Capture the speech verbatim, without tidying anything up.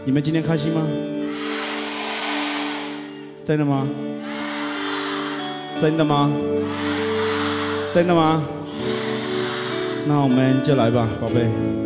你们今天开心吗？真的吗？真的吗？真的吗？那我们就来吧，宝贝。